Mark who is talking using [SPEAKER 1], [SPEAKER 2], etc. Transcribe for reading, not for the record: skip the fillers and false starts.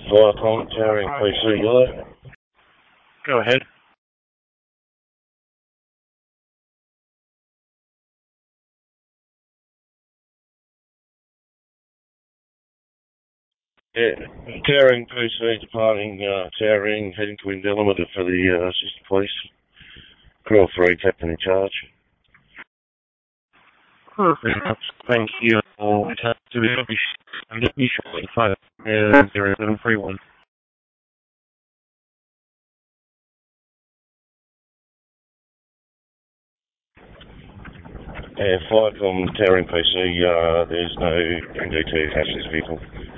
[SPEAKER 1] Viacom, Towering PC, hello.
[SPEAKER 2] Go ahead.
[SPEAKER 1] Yeah, Towering PC departing, Towering, heading to Indelaman for the Assistant Police. Crew 3, Captain in charge.
[SPEAKER 2] Perfect. Thank you. I'll attach to the be shortly. 50731.
[SPEAKER 1] Viacom, Towering PC, there's no NDT attached to this vehicle.